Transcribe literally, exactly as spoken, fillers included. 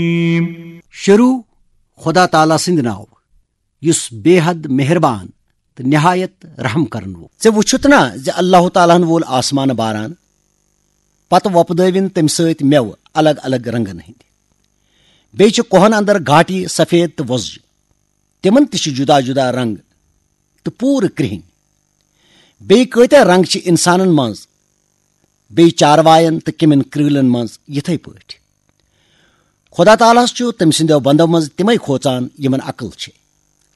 शुरू खुदा ताला सिंद नाव युस बेहद मेहरबान तो निहायत रहम करन वो। ऐ वुछुत ना जे अल्लाह तालाहन वोल आसमान बारान पत वपदविन तम सत मेव अलग अलग रंगन हिंद बेच कोहन अंदर घाटी सफेद तो वोज तिमन तिश जुदा जुदा रंग तो पूर क्रिहिन बे कत्या रंग छ इंसानन मज बे चारवायन तो किमिन क्रिलन मज यथे पठ खुदा ताला छु तम सिंदो बंदो मज तिमै खोचान यमन अकल छ